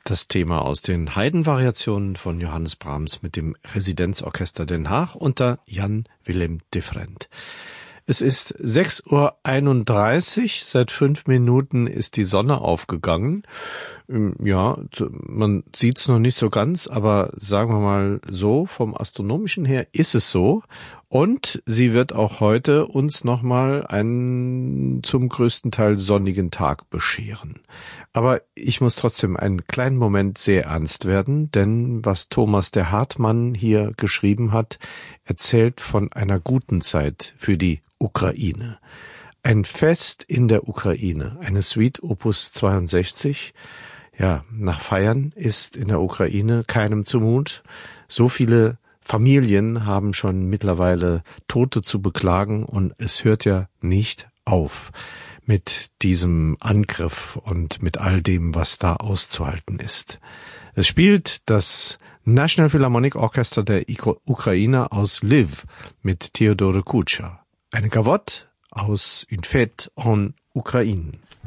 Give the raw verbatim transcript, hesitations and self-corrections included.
Das Thema aus den Haydn-Variationen von Johannes Brahms mit dem Residenzorchester Den Haag unter Jan Willem de Vrent. Es ist sechs Uhr einunddreißig, seit fünf Minuten ist die Sonne aufgegangen. Ja, man sieht's noch nicht so ganz, aber sagen wir mal so, vom Astronomischen her ist es so. Und sie wird auch heute uns nochmal einen zum größten Teil sonnigen Tag bescheren. Aber ich muss trotzdem einen kleinen Moment sehr ernst werden, denn was Thomas der Hartmann hier geschrieben hat, erzählt von einer guten Zeit für die Ukraine. Ein Fest in der Ukraine, eine Suite Opus zweiundsechzig. Ja, nach Feiern ist in der Ukraine keinem zumut. So viele Familien haben schon mittlerweile Tote zu beklagen und es hört ja nicht auf mit diesem Angriff und mit all dem, was da auszuhalten ist. Es spielt das National Philharmonic Orchestra der Ukraine aus Lviv mit Theodore Kutscher. Eine Gavotte aus Une Fête en Ukraine.